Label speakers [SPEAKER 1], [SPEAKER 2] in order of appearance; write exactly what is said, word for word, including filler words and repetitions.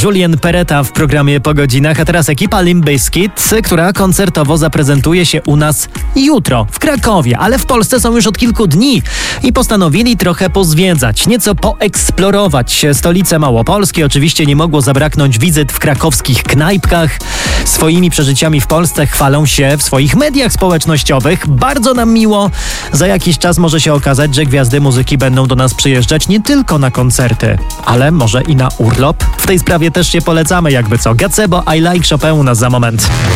[SPEAKER 1] Julien Peretta w programie Po godzinach, a teraz ekipa Limp Bizkit, która koncertowo zaprezentuje się u nas jutro w Krakowie, ale w Polsce są już od kilku dni i postanowili trochę pozwiedzać, nieco poeksplorować stolicę Małopolski. Oczywiście nie mogło zabraknąć wizyt w krakowskich knajpkach. Swoimi przeżyciami w Polsce chwalą się w swoich mediach społecznościowych. Bardzo nam miło. Za jakiś czas może się okazać, że gwiazdy muzyki będą do nas przyjeżdżać nie tylko na koncerty, ale może i na urlop. W tej sprawie też się polecamy, jakby co. Gazebo, I Like Chopin u nas za moment.